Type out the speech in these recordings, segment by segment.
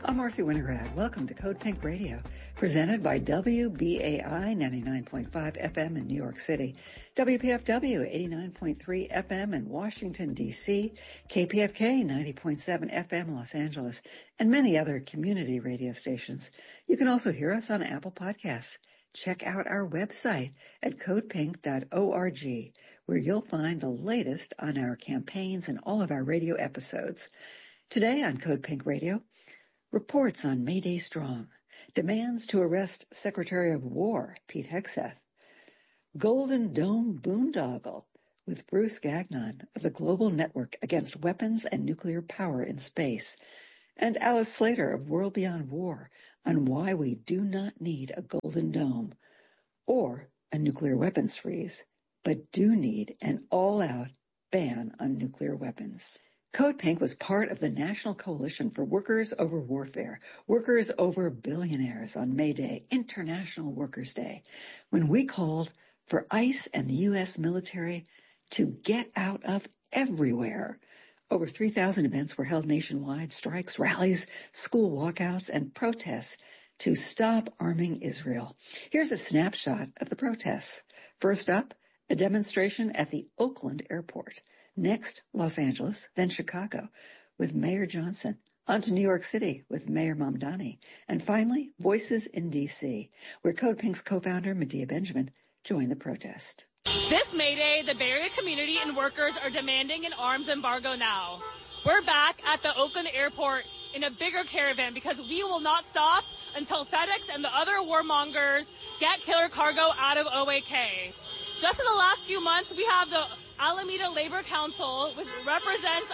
I'm Marcy Winograd. Welcome to Code Pink Radio, presented by WBAI 99.5 FM in New York City, WPFW 89.3 FM in Washington, D.C., KPFK 90.7 FM Los Angeles, and many other community radio stations. You can also hear us on Apple Podcasts. Check out our website at codepink.org, where you'll find the latest on our campaigns and all of our radio episodes. Today on Code Pink Radio, reports on Mayday Strong, demands to arrest Secretary of War Pete Hegseth, Golden Dome boondoggle with Bruce Gagnon of the Global Network Against Weapons and Nuclear Power in Space, and Alice Slater of World Beyond War on why we do not need a Golden Dome or a nuclear weapons freeze, but do need an all-out ban on nuclear weapons. Code Pink was part of the National Coalition for Workers Over Warfare, Workers Over Billionaires on May Day, International Workers' Day, when we called for ICE and the U.S. military to get out of everywhere. Over 3,000 events were held nationwide, strikes, rallies, school walkouts, and protests to stop arming Israel. Here's a snapshot of the protests. First up, a demonstration at the Oakland airport. Next, Los Angeles, then Chicago with Mayor Johnson. On to New York City with Mayor Mamdani. And finally, Voices in D.C., where Code Pink's co-founder, Medea Benjamin, joined the protest. This May Day, the Bay Area community and workers are demanding an arms embargo now. We're back at the Oakland airport in a bigger caravan because we will not stop until FedEx and the other warmongers get killer cargo out of OAK. Just in the last few months, we have the Alameda Labor Council, which represents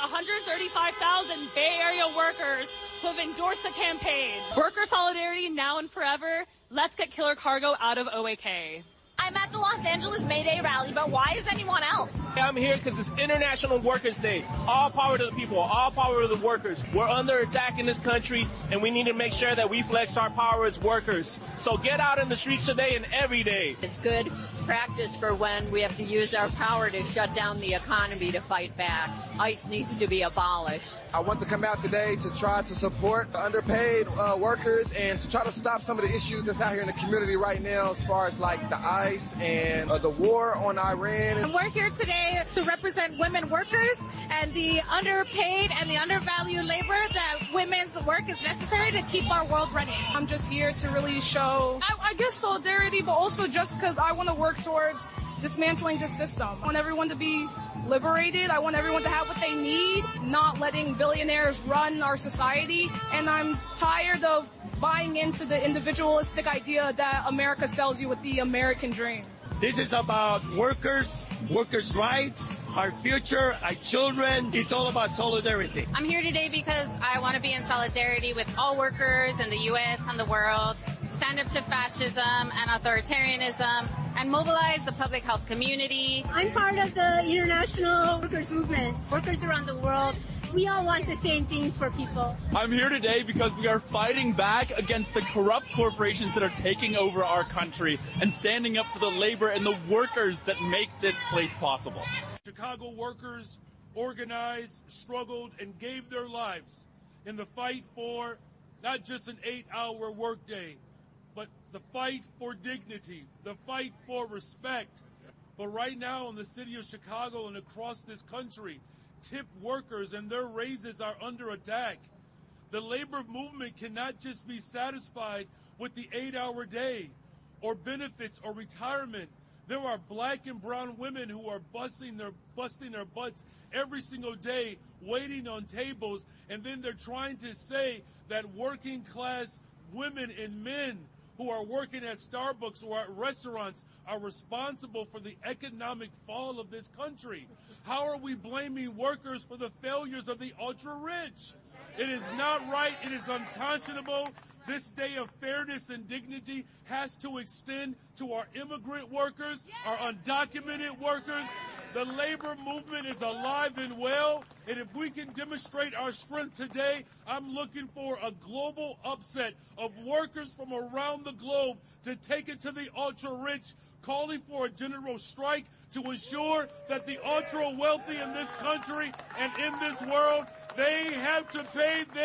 135,000 Bay Area workers who have endorsed the campaign. Worker solidarity now and forever. Let's get killer cargo out of OAK. I'm at the Los Angeles May Day rally, but why is anyone else? I'm here because it's International Workers' Day. All power to the people, all power to the workers. We're under attack in this country, and we need to make sure that we flex our power as workers. So get out in the streets today and every day. It's good practice for when we have to use our power to shut down the economy to fight back. ICE needs to be abolished. I want to come out today to try to support the underpaid workers and to try to stop some of the issues that's out here in the community right now as far as like the ICE and the war on Iran. And we're here today to represent women workers and the underpaid and the undervalued labor that women's work is necessary to keep our world running. I'm just here to really show, I guess, solidarity, but also just because I want to work towards dismantling this system. I want everyone to be liberated. I want everyone to have what they need, not letting billionaires run our society. And I'm tired of buying into the individualistic idea that America sells you with the American dream. This is about workers' rights, our future, our children. It's all about solidarity. I'm here today because I want to be in solidarity with all workers in the U.S. and the world, stand up to fascism and authoritarianism, and mobilize the public health community. I'm part of the international workers movement, workers around the world. We all want the same things for people. I'm here today because we are fighting back against the corrupt corporations that are taking over our country and standing up for the labor and the workers that make this place possible. Chicago workers organized, struggled, and gave their lives in the fight for not just an 8-hour workday, but the fight for dignity, the fight for respect. But right now in the city of Chicago and across this country, tip workers and their raises are under attack. The labor movement cannot just be satisfied with the 8-hour day or benefits or retirement. There are black and brown women who are busting their butts every single day, waiting on tables, and then they're trying to say that working class women and men who are working at Starbucks or at restaurants are responsible for the economic fall of this country. How are we blaming workers for the failures of the ultra-rich? It is not right. It is unconscionable. This day of fairness and dignity has to extend to our immigrant workers, our undocumented workers. The labor movement is alive and well, and if we can demonstrate our strength today, I'm looking for a global upset of workers from around the globe to take it to the ultra-rich, calling for a general strike to ensure that the ultra-wealthy in this country and in this world, they have to pay their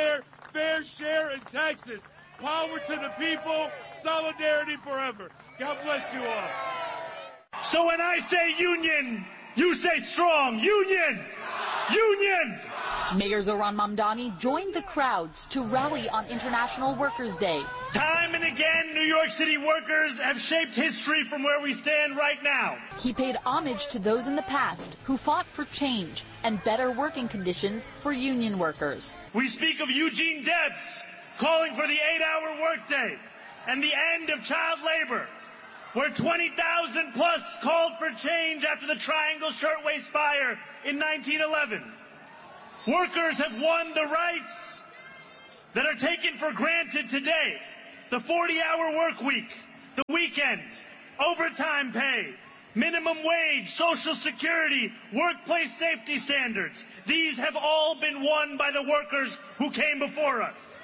fair share in taxes. Power to the people, solidarity forever. God bless you all. So when I say union, you say strong. Union! Union! Mayor Zohran Mamdani joined the crowds to rally on International Workers' Day. Time and again, New York City workers have shaped history from where we stand right now. He paid homage to those in the past who fought for change and better working conditions for union workers. We speak of Eugene Debs calling for the 8-hour workday and the end of child labor, where 20,000 plus called for change after the Triangle Shirtwaist Fire in 1911. Workers have won the rights that are taken for granted today. The 40-hour work week, the weekend, overtime pay, minimum wage, Social Security, workplace safety standards. These have all been won by the workers who came before us.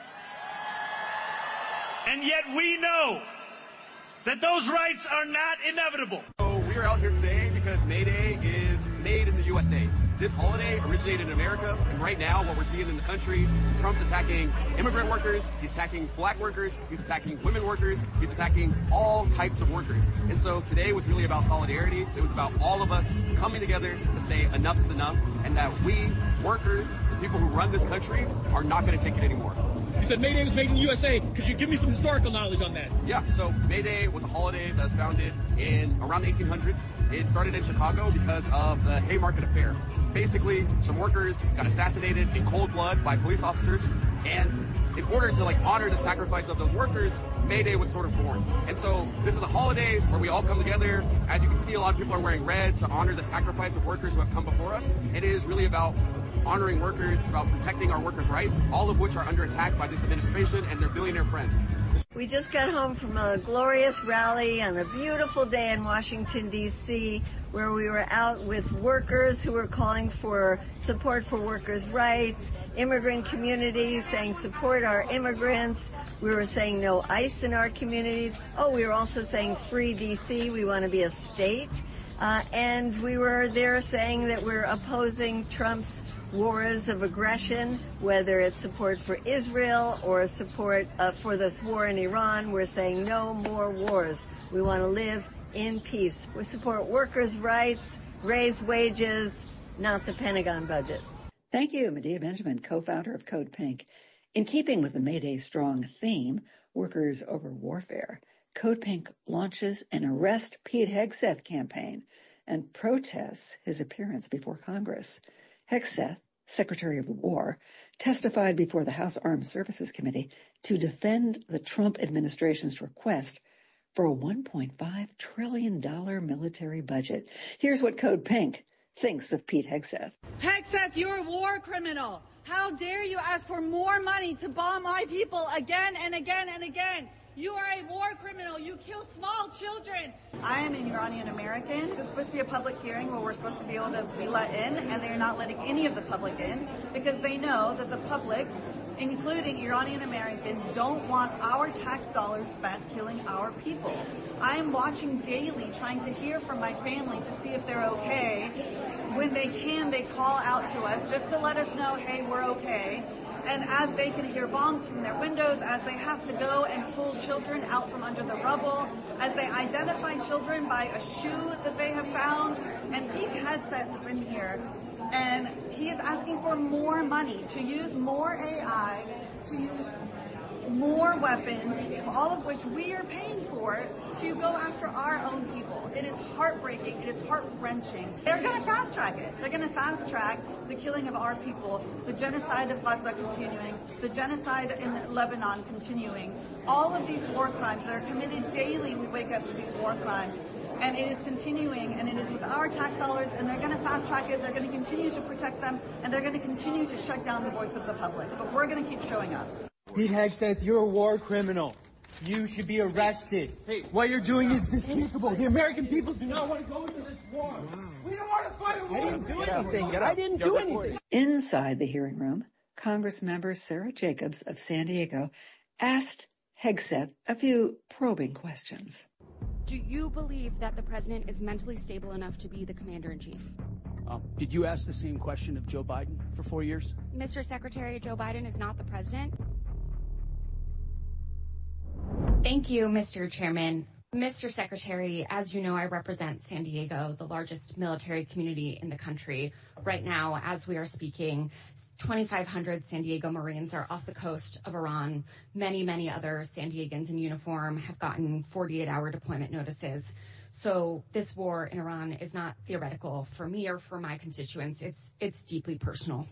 And yet we know that those rights are not inevitable. So we are out here today because May Day is made in the USA. This holiday originated in America, and right now what we're seeing in the country, Trump's attacking immigrant workers, he's attacking black workers, he's attacking women workers, he's attacking all types of workers. And so today was really about solidarity. It was about all of us coming together to say enough is enough, and that we, workers, the people who run this country, are not going to take it anymore. You said May Day was made in the USA. Could you give me some historical knowledge on that? Yeah, so May Day was a holiday that was founded in around the 1800s. It started in Chicago because of the Haymarket Affair. Basically, some workers got assassinated in cold blood by police officers, and in order to honor the sacrifice of those workers, May Day was sort of born. And so this is a holiday where we all come together. As you can see, a lot of people are wearing red to honor the sacrifice of workers who have come before us. It is really about honoring workers, it's about protecting our workers' rights, all of which are under attack by this administration and their billionaire friends. We just got home from a glorious rally on a beautiful day in Washington, D.C., where we were out with workers who were calling for support for workers' rights, immigrant communities saying support our immigrants. We were saying no ICE in our communities. We were also saying free D.C., we want to be a state. And we were there saying that we're opposing Trump's wars of aggression, whether it's support for Israel or support for this war in Iran. We're saying no more wars. We want to live in peace. We support workers' rights, raise wages, not the Pentagon budget. Thank you, Medea Benjamin, co-founder of Code Pink. In keeping with the May Day Strong theme, Workers Over Warfare, Code Pink launches an Arrest Pete Hegseth campaign and protests his appearance before Congress. Hegseth, Secretary of War, testified before the House Armed Services Committee to defend the Trump administration's request for a $1.5 trillion military budget. Here's what Code Pink thinks of Pete Hegseth. Hegseth, you're a war criminal. How dare you ask for more money to bomb my people again and again and again? You are a war criminal. You kill small children. I am an Iranian American. This is supposed to be a public hearing where we're supposed to be able to be let in, and they're not letting any of the public in because they know that the public, including Iranian Americans, don't want our tax dollars spent killing our people. I am watching daily, trying to hear from my family to see if they're okay. When they can, they call out to us just to let us know, hey, we're okay. And as they can hear bombs from their windows, as they have to go and pull children out from under the rubble, as they identify children by a shoe that they have found, and Pete Hegseth is in here, and he is asking for more money, to use more AI, to use more weapons, all of which we are paying for, to go after our own people. It is heartbreaking. It is heart-wrenching. They're going to fast-track it. They're going to fast-track the killing of our people, the genocide of Gaza continuing, the genocide in Lebanon continuing. All of these war crimes that are committed daily, we wake up to these war crimes. And it is continuing, and it is with our tax dollars, and they're going to fast-track it. They're going to continue to protect them, and they're going to continue to shut down the voice of the public. But we're going to keep showing up. Pete Hegseth, you're a war criminal. You should be arrested. Hey, what you're doing is despicable. The American people do not want to go into this war. We don't want to fight a war. I didn't do anything. I didn't do anything. Inside the hearing room, Congress member Sarah Jacobs of San Diego asked Hegseth a few probing questions. Do you believe that the president is mentally stable enough to be the commander-in-chief? Did you ask the same question of Joe Biden for 4 years? Mr. Secretary, Joe Biden is not the president. Thank you, Mr. Chairman. Mr. Secretary, as you know, I represent San Diego, the largest military community in the country. Right now, as we are speaking, 2,500 San Diego Marines are off the coast of Iran. Many, many other San Diegans in uniform have gotten 48-hour deployment notices. So this war in Iran is not theoretical for me or for my constituents. It's deeply personal.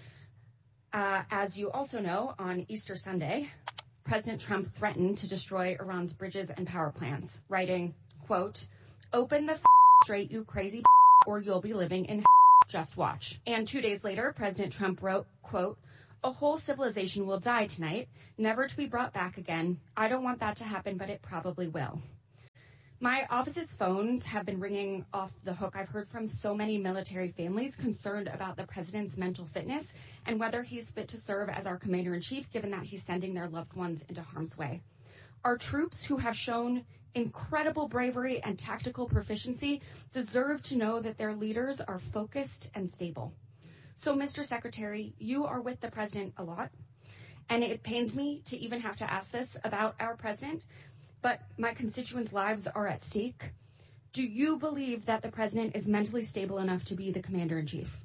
As you also know, on Easter Sunday, President Trump threatened to destroy Iran's bridges and power plants, writing, quote, "Open the strait, you crazy or you'll be living in just watch." And 2 days later, President Trump wrote, quote, "A whole civilization will die tonight, never to be brought back again. I don't want that to happen, but it probably will." My office's phones have been ringing off the hook. I've heard from so many military families concerned about the president's mental fitness and whether he's fit to serve as our commander-in-chief, given that he's sending their loved ones into harm's way. Our troops, who have shown incredible bravery and tactical proficiency, deserve to know that their leaders are focused and stable. So, Mr. Secretary, you are with the president a lot, and it pains me to even have to ask this about our president, but my constituents' lives are at stake. Do you believe that the president is mentally stable enough to be the commander-in-chief?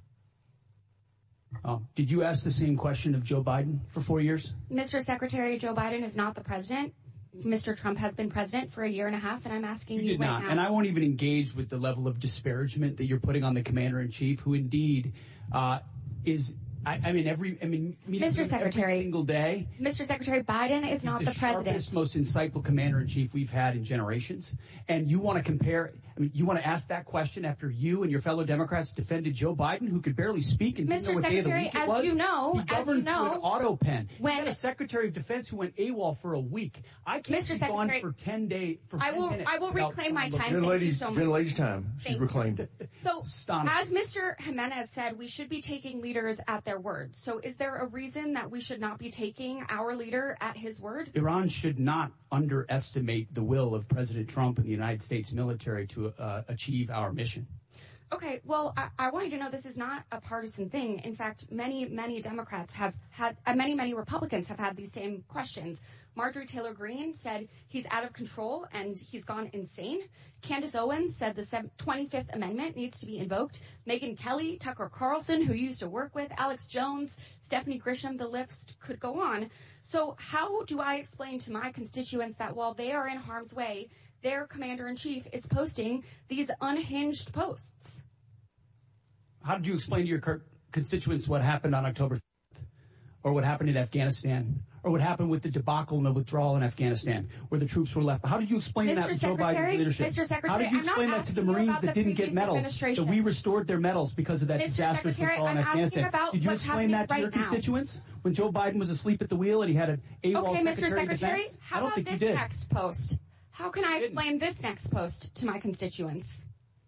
Did you ask the same question of Joe Biden for 4 years? Mr. Secretary, Joe Biden is not the president. Mr. Trump has been president for 1.5 years, and I'm asking you right now. And I won't even engage with the level of disparagement that you're putting on the commander-in-chief, who indeed is... Mr. Secretary, every single day. Mr. Secretary, Biden is not the president. Sharpest, most insightful commander-in-chief we've had in generations. And you want to compare, you want to ask that question after you and your fellow Democrats defended Joe Biden, who could barely speak and didn't know what day of the week it was? As you know, he governed through an auto pen. You had a Secretary of Defense who went AWOL for a week. I can't be gone for 10 days. I will reclaim my time. Thank you so much. Lady's time. She reclaimed it. So, as Mr. Jimenez said, we should be taking leaders at their word. So is there a reason that we should not be taking our leader at his word? Iran should not underestimate the will of President Trump and the United States military to achieve our mission. Okay, well, I want you to know this is not a partisan thing. In fact, many Democrats have had, many Republicans have had these same questions. Marjorie Taylor Greene said he's out of control and he's gone insane. Candace Owens said the 25th Amendment needs to be invoked. Megyn Kelly, Tucker Carlson, who you used to work with, Alex Jones, Stephanie Grisham, the list could go on. So how do I explain to my constituents that while they are in harm's way, their commander-in-chief is posting these unhinged posts? How did you explain to your constituents what happened on October 5th? Or what happened in Afghanistan? Or what happened with the debacle and the withdrawal in Afghanistan, where the troops were left? How did you explain that with Joe Biden's leadership? Mr. Secretary, how did you explain that to the Marines that didn't get medals? That we restored their medals because of that disastrous withdrawal in Afghanistan. Did you explain that to your constituents when Joe Biden was asleep at the wheel and he had an AWOL Secretary of Defense? How about this next post? How can I explain this next post to my constituents?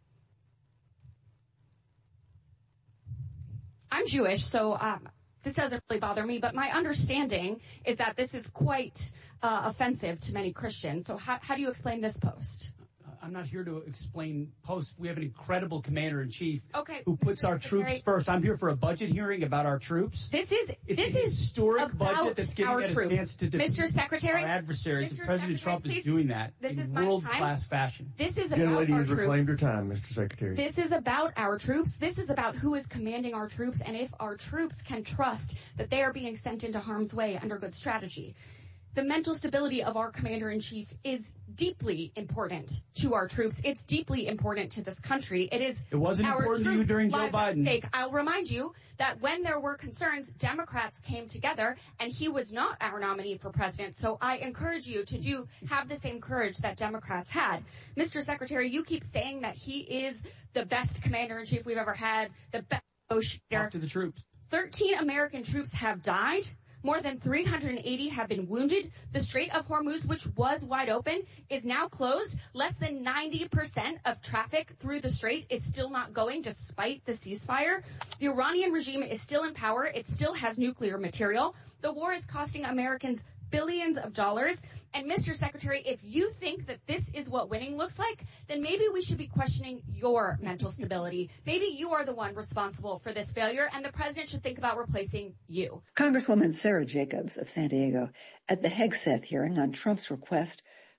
I'm Jewish, so this doesn't really bother me, but my understanding is that this is quite offensive to many Christians. So how do you explain this post? I'm not here to explain posts. We have an incredible commander-in-chief who puts Mr. our troops first. I'm here for a budget hearing about our troops. This is historic budget that's giving us a chance to defeat Mr. Secretary, our adversaries. President Trump is doing that in world-class fashion. This is about our troops. Reclaimed your time, Mr. Secretary. This is about our troops. This is about who is commanding our troops and if our troops can trust that they are being sent into harm's way under good strategy. The mental stability of our commander-in-chief is deeply important to our troops. It's deeply important to this country. It wasn't important to you during Joe Biden. I'll remind you that when there were concerns, Democrats came together, and he was not our nominee for president. So I encourage you to have the same courage that Democrats had. Mr. Secretary, you keep saying that he is the best commander-in-chief we've ever had, the best negotiator. Talk to the troops. 13 American troops have died. More than 380 have been wounded. The Strait of Hormuz, which was wide open, is now closed. Less than 90% of traffic through the strait is still not going despite the ceasefire. The Iranian regime is still in power. It still has nuclear material. The war is costing Americans billions of dollars. And Mr. Secretary, if you think that this is what winning looks like, then maybe we should be questioning your mental stability. Maybe you are the one responsible for this failure, and the president should think about replacing you. Congresswoman Sarah Jacobs of San Diego at the Hegseth hearing on Trump's request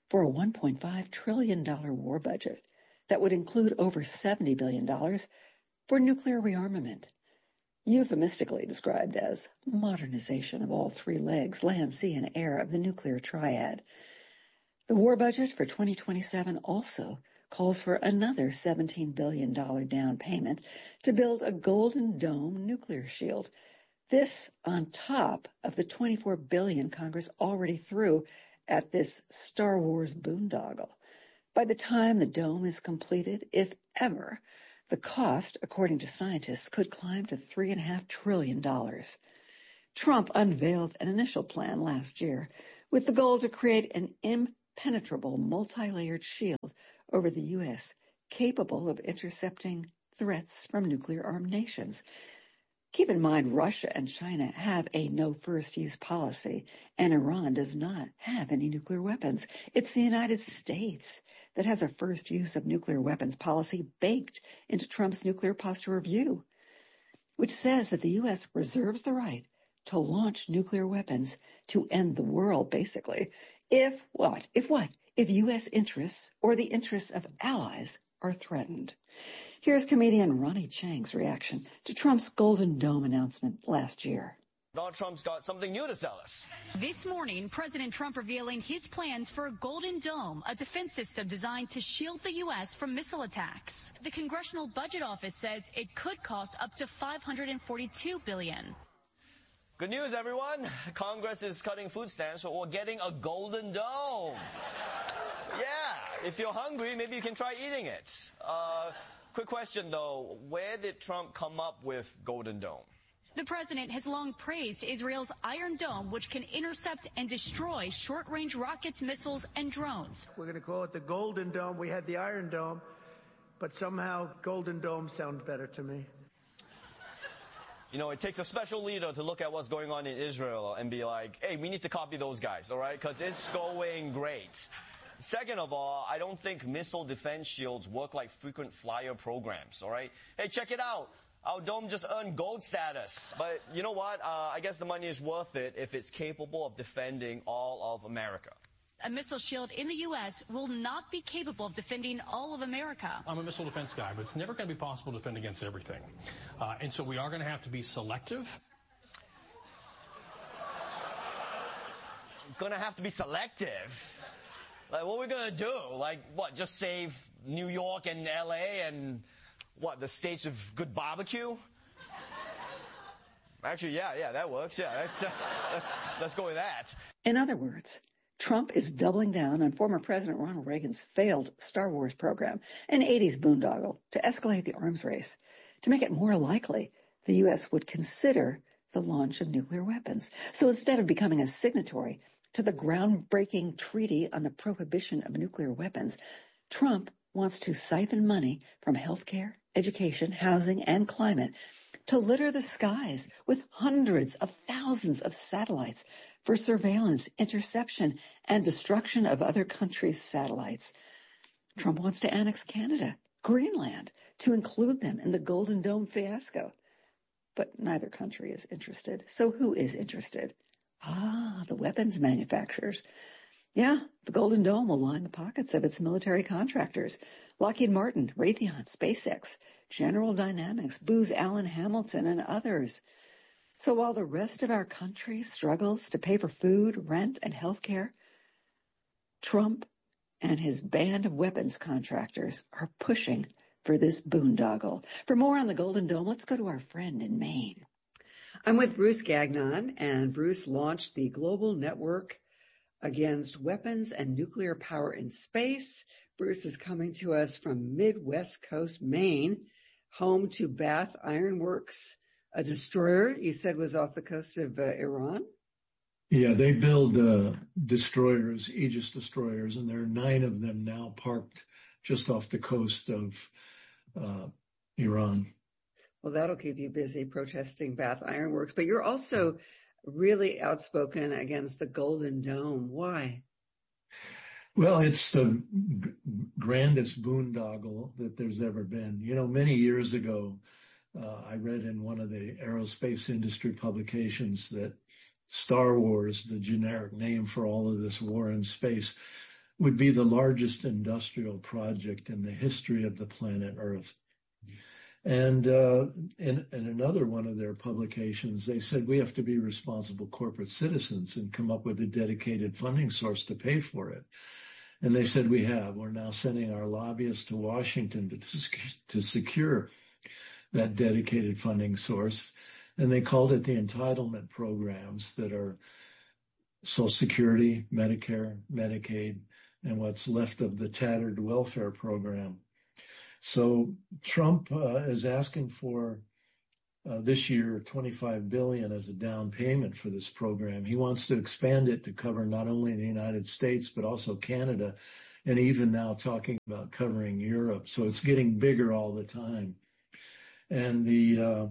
for a $1.5 trillion war budget that would include over $70 billion for nuclear rearmament, euphemistically described as modernization of all three legs, land, sea, and air of the nuclear triad. The war budget for 2027 also calls for another $17 billion down payment to build a Golden Dome nuclear shield. This on top of the $24 billion Congress already threw at this Star Wars boondoggle. By the time the dome is completed, if ever, the cost, according to scientists, could climb to $3.5 trillion. Trump unveiled an initial plan last year with the goal to create an impenetrable multi-layered shield over the U.S. capable of intercepting threats from nuclear-armed nations. Keep in mind, Russia and China have a no-first-use policy, and Iran does not have any nuclear weapons. It's the United States that has a first use of nuclear weapons policy baked into Trump's nuclear posture review, which says that the U.S. reserves the right to launch nuclear weapons to end the world, basically. If what? If U.S. interests or the interests of allies are threatened. Here's comedian Ronnie Chang's reaction to Trump's Golden Dome announcement last year. Donald Trump's got something new to sell us. This morning, President Trump revealing his plans for a Golden Dome, a defense system designed to shield the U.S. from missile attacks. The Congressional Budget Office says it could cost up to $542 billion. Good news, everyone. Congress is cutting food stamps, but we're getting a Golden Dome. Yeah, if you're hungry, maybe you can try eating it. Quick question, though. Where did Trump come up with Golden Dome? The president has long praised Israel's Iron Dome, which can intercept and destroy short-range rockets, missiles, and drones. We're going to call it the Golden Dome. We had the Iron Dome, but somehow Golden Dome sounds better to me. You know, it takes a special leader to look at what's going on in Israel and be like, hey, we need to copy those guys, all right? Because it's going great. Second of all, I don't think missile defense shields work like frequent flyer programs, all right? Hey, check it out. Our dome just earned gold status. But you know what? I guess the money is worth it if it's capable of defending all of America. A missile shield in the U.S. will not be capable of defending all of America. I'm a missile defense guy, but it's never going to be possible to defend against everything. And so we are going to have to be selective. Going to have to be selective? Like, what are we going to do? Like, what, just save New York and L.A. and... what, the states of good barbecue? Actually, yeah, that works. Yeah, let's go with that. In other words, Trump is doubling down on former President Ronald Reagan's failed Star Wars program, an 80s boondoggle, to escalate the arms race, to make it more likely the U.S. would consider the launch of nuclear weapons. So instead of becoming a signatory to the groundbreaking treaty on the prohibition of nuclear weapons, Trump wants to siphon money from healthcare, education, housing, and climate to litter the skies with hundreds of thousands of satellites for surveillance, interception, and destruction of other countries' satellites. Trump wants to annex Canada, Greenland, to include them in the Golden Dome fiasco. But neither country is interested. So who is interested? The weapons manufacturers. Yeah, the Golden Dome will line the pockets of its military contractors. Lockheed Martin, Raytheon, SpaceX, General Dynamics, Booz Allen Hamilton, and others. So while the rest of our country struggles to pay for food, rent, and health care, Trump and his band of weapons contractors are pushing for this boondoggle. For more on the Golden Dome, let's go to our friend in Maine. I'm with Bruce Gagnon, and Bruce launched the Global Network Against Weapons and Nuclear Power in Space. Bruce is coming to us from Midwest Coast, Maine, home to Bath Iron Works, a destroyer you said was off the coast of Iran? Yeah, they build destroyers, Aegis destroyers, and there are 9 of them now parked just off the coast of Iran. Well, that'll keep you busy protesting Bath Iron Works, but you're also really outspoken against the Golden Dome. Why? Well, it's the grandest boondoggle that there's ever been. You know, many years ago, I read in one of the aerospace industry publications that Star Wars, the generic name for all of this war in space, would be the largest industrial project in the history of the planet Earth. And in another one of their publications, they said we have to be responsible corporate citizens and come up with a dedicated funding source to pay for it. And they said we have. We're now sending our lobbyists to Washington to secure that dedicated funding source. And they called it the entitlement programs that are Social Security, Medicare, Medicaid, and what's left of the tattered welfare program. So Trump is asking for this year $25 billion as a down payment for this program. He wants to expand it to cover not only the United States but also Canada, and even now talking about covering Europe. So it's getting bigger all the time. And the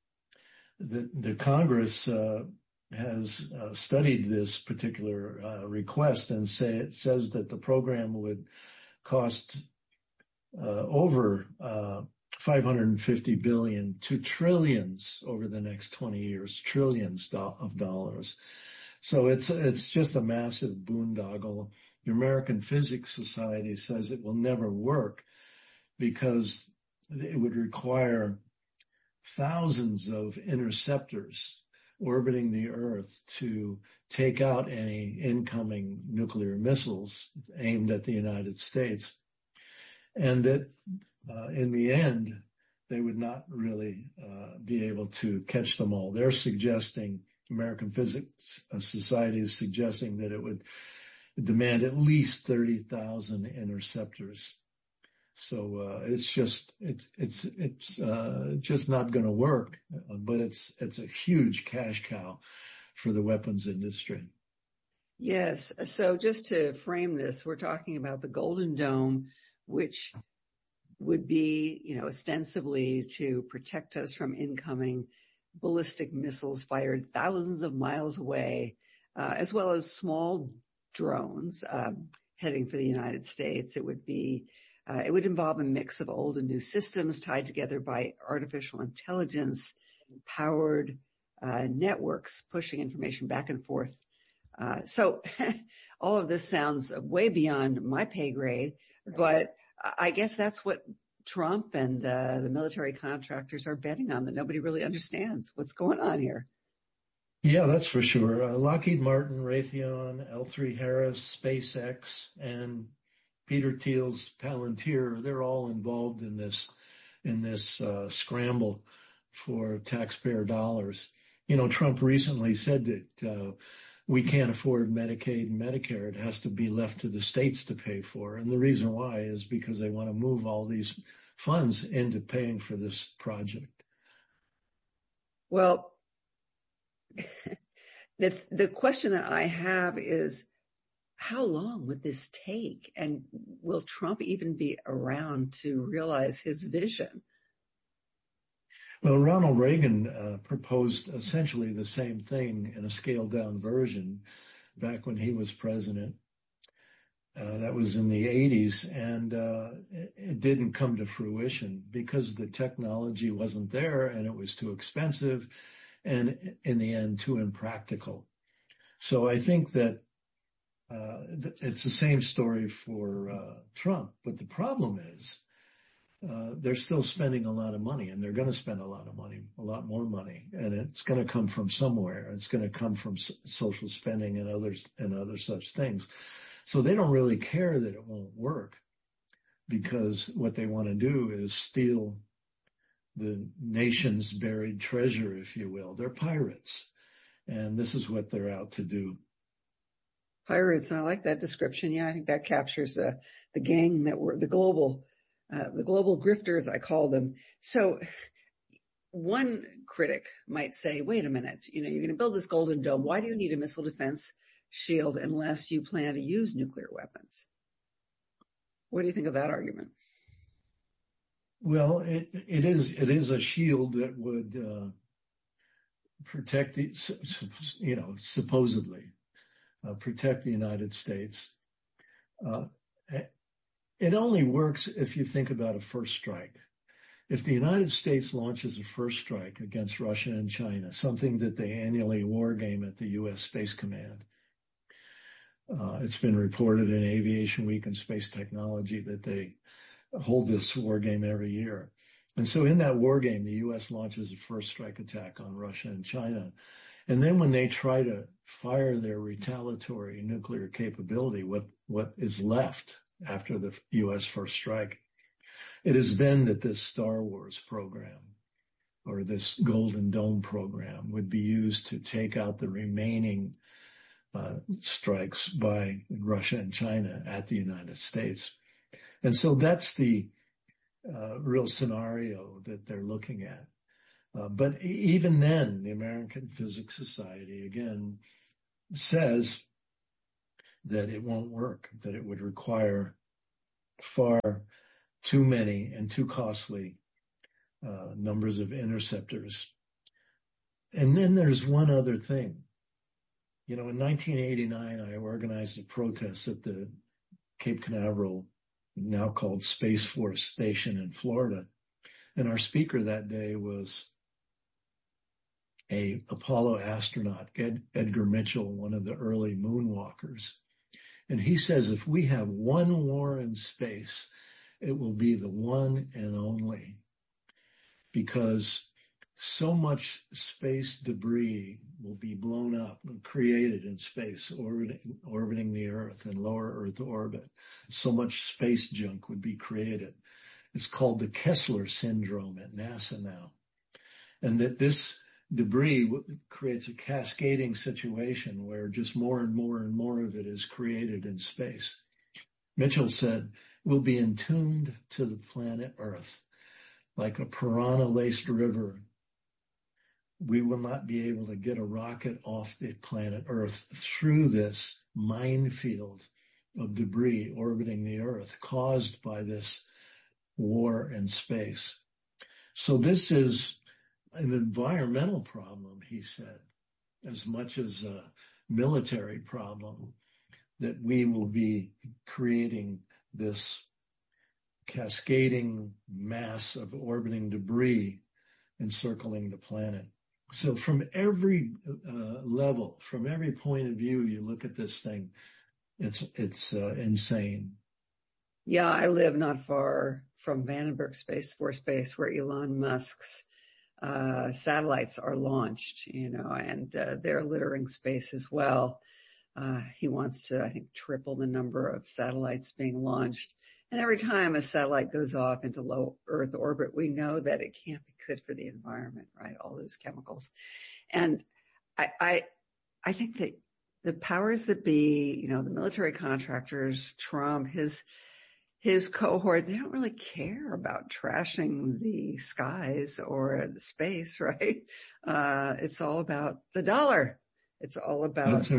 Congress has studied this particular request and says that the program would cost over $550 billion to trillions over the next 20 years, trillions of dollars. So it's just a massive boondoggle. The American Physics Society says it will never work because it would require thousands of interceptors orbiting the Earth to take out any incoming nuclear missiles aimed at the United States. And that in the end, they would not really be able to catch them all. They're suggesting, American Physics Society is suggesting that it would demand at least 30,000 interceptors. So it's just not going to work. But it's a huge cash cow for the weapons industry. Yes. So just to frame this, we're talking about the Golden Dome, which would be, ostensibly to protect us from incoming ballistic missiles fired thousands of miles away, as well as small drones heading for the United States. It would involve a mix of old and new systems tied together by artificial intelligence, powered networks pushing information back and forth. So all of this sounds way beyond my pay grade, but I guess that's what Trump and the military contractors are betting on, that nobody really understands what's going on here. Yeah, that's for sure. Lockheed Martin, Raytheon, L3Harris, SpaceX, and Peter Thiel's Palantir, they're all involved in this scramble for taxpayer dollars. Trump recently said that we can't afford Medicaid and Medicare. It has to be left to the states to pay for. And the reason why is because they want to move all these funds into paying for this project. Well, the question that I have is, how long would this take? And will Trump even be around to realize his vision? Well, Ronald Reagan proposed essentially the same thing in a scaled-down version back when he was president. That was in the 80s, and it didn't come to fruition because the technology wasn't there and it was too expensive and, in the end, too impractical. So I think that it's the same story for Trump, but the problem is they're still spending a lot of money, and they're going to spend a lot of money, a lot more money, and it's going to come from somewhere. It's going to come from social spending and other such things. So they don't really care that it won't work, because what they want to do is steal the nation's buried treasure, if you will. They're pirates, and this is what they're out to do. Pirates, I like that description. Yeah, I think that captures the gang that were the global grifters, I call them. So one critic might say, wait a minute, you're going to build this Golden Dome. Why do you need a missile defense shield unless you plan to use nuclear weapons? What do you think of that argument? Well, it is a shield that would protect supposedly protect the United States. It only works if you think about a first strike. If the United States launches a first strike against Russia and China, something that they annually war game at the U.S. Space Command, It's been reported in Aviation Week and Space Technology that they hold this war game every year. And so in that war game, the U.S. launches a first strike attack on Russia and China. And then when they try to fire their retaliatory nuclear capability, what is left after the U.S. first strike, it is then that this Star Wars program or this Golden Dome program would be used to take out the remaining strikes by Russia and China at the United States. And so that's the real scenario that they're looking at. But even then, the American Physics Society, again, says that it won't work, that it would require far too many and too costly numbers of interceptors. And then there's one other thing. You know, in 1989, I organized a protest at the Cape Canaveral, now called Space Force Station in Florida. And our speaker that day was a Apollo astronaut, Edgar Mitchell, one of the early moonwalkers. And he says, if we have one war in space, it will be the one and only, because so much space debris will be blown up and created in space, orbiting the Earth in lower Earth orbit. So much space junk would be created. It's called the Kessler syndrome at NASA now. And that this debris creates a cascading situation where just more and more and more of it is created in space. Mitchell said, we'll be entombed to the planet Earth like a piranha-laced river. We will not be able to get a rocket off the planet Earth through this minefield of debris orbiting the Earth caused by this war in space. So this is an environmental problem, he said, as much as a military problem, that we will be creating this cascading mass of orbiting debris encircling the planet. So from every level, from every point of view, you look at this thing, it's insane. Yeah, I live not far from Vandenberg Space Force Base, where Elon Musk's satellites are launched, you know, and they're littering space as well. He wants to, I think, triple the number of satellites being launched. And every time a satellite goes off into low Earth orbit, we know that it can't be good for the environment, right? All those chemicals. And I think that the powers that be, you know, the military contractors, Trump, his cohort, they don't really care about trashing the skies or the space, right? It's all about the dollar. It's all about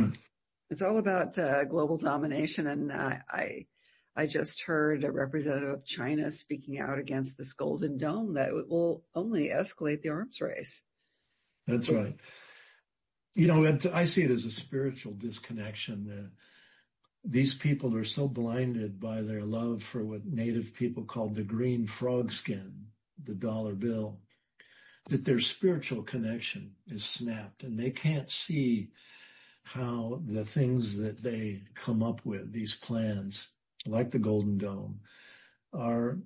global domination. And I just heard a representative of China speaking out against this Golden Dome that it will only escalate the arms race. That's right. You know, I see it as a spiritual disconnection. These people are so blinded by their love for what native people called the green frog skin, the dollar bill, that their spiritual connection is snapped, and they can't see how the things that they come up with, these plans, like the Golden Dome, are,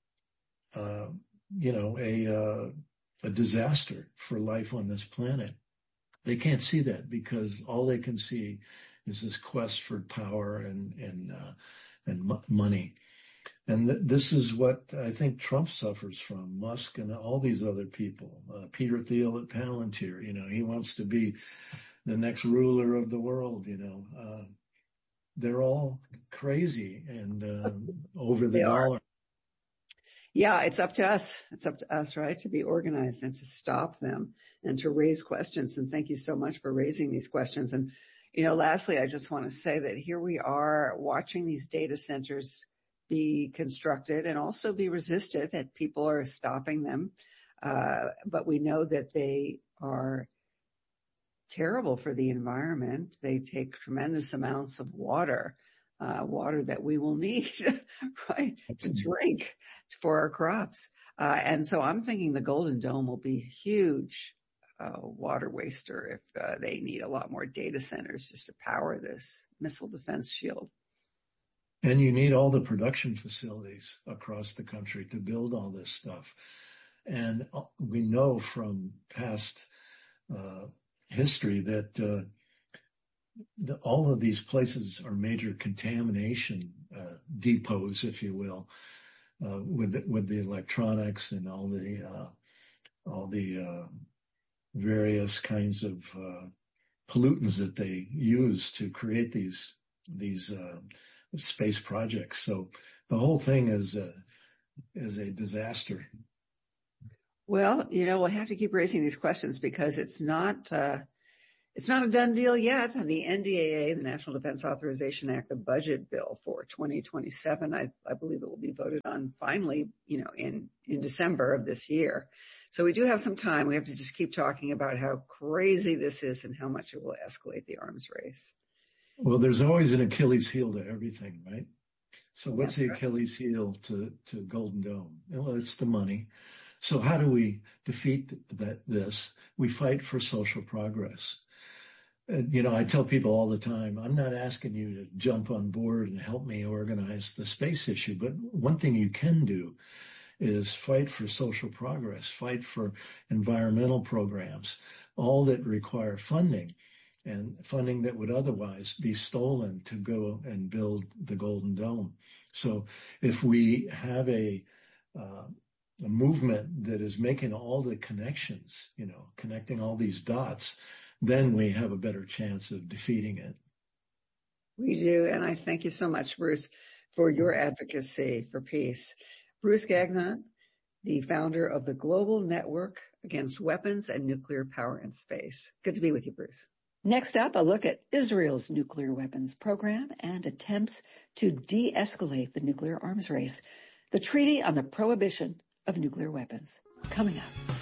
you know, a disaster for life on this planet. They can't see that because all they can see is this quest for power and money. And this is what I think Trump suffers from, Musk and all these other people. Peter Thiel at Palantir, you know, he wants to be the next ruler of the world, you know. They're all crazy and over the dollar. Yeah, it's up to us. It's up to us, right, to be organized and to stop them and to raise questions. And thank you so much for raising these questions. And, you know, lastly, I just want to say that here we are watching these data centers be constructed and also be resisted, that people are stopping them. But we know that they are terrible for the environment. They take tremendous amounts of water that we will need, right, to drink for our crops. And so I'm thinking the Golden Dome will be huge water waster if they need a lot more data centers just to power this missile defense shield. And you need all the production facilities across the country to build all this stuff. And we know from past history that all of these places are major contamination depots, if you will, with the electronics and all the various kinds of pollutants that they use to create these space projects. So the whole thing is a disaster. Well, we'll have to keep raising these questions because it's not a done deal yet. And the NDAA, the National Defense Authorization Act, the budget bill for 2027, I believe it will be voted on finally, in December of this year. So we do have some time. We have to just keep talking about how crazy this is and how much it will escalate the arms race. Well, there's always an Achilles heel to everything, right? So what's the Achilles heel to Golden Dome? Well, it's the money. So how do we defeat this? We fight for social progress. I tell people all the time, I'm not asking you to jump on board and help me organize the space issue, but one thing you can do is fight for social progress, fight for environmental programs, all that require funding, and funding that would otherwise be stolen to go and build the Golden Dome. So if we have a movement that is making all the connections, connecting all these dots, then we have a better chance of defeating it. We do, and I thank you so much, Bruce, for your advocacy for peace. Bruce Gagnon, the founder of the Global Network Against Weapons and Nuclear Power in Space. Good to be with you, Bruce. Next up, a look at Israel's nuclear weapons program and attempts to de-escalate the nuclear arms race. The Treaty on the Prohibition of Nuclear Weapons. Coming up.